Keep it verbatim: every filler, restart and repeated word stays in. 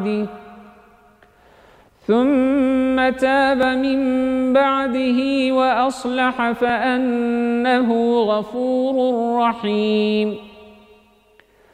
ثم تاب من بعده وأصلح فأنه غفور رحيم.